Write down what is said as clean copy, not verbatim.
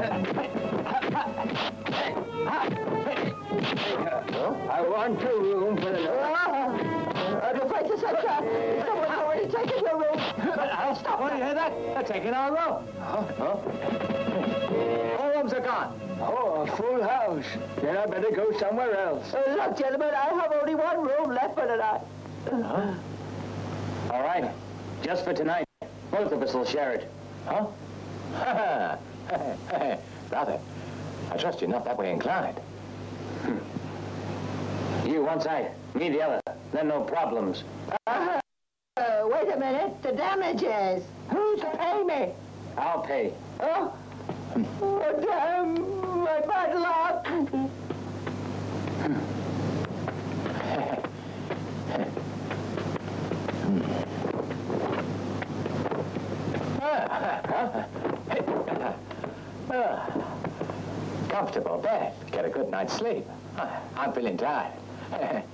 I want a room for the... I'm afraid to say, sir. Someone's already taken your room. I'll stop. Oh, you hear that? They're taking our room. All rooms are gone. Oh, a full house. Then I better go somewhere else. Look, gentlemen, I have only one room left for tonight. All right. Just for tonight. Both of us will share it. Huh? Brother, I trust you're not that way inclined. You one side, me the other. Then no problems. Wait a minute. The damages. Who's to pay me? I'll pay. Oh, damn. My bad luck. Comfortable bed. Get a good night's sleep. I'm feeling tired.